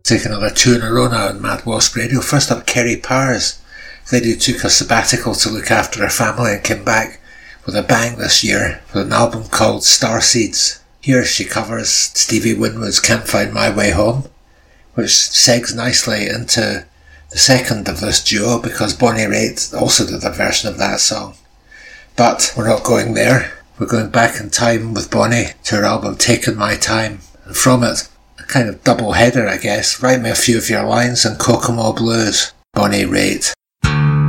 Take another two in a row now on Mad Wasp Radio. First up, Kerry Pars. The lady who took a sabbatical to look after her family and came back with a bang this year with an album called Starseeds. Here she covers Stevie Winwood's Can't Find My Way Home, which segs nicely into the second of this duo because Bonnie Raitt also did a version of that song. But we're not going there. We're going back in time with Bonnie to her album Taking My Time, and from it, a kind of double header I guess, Write Me a Few of Your Lines and Kokomo Blues, Bonnie Raitt.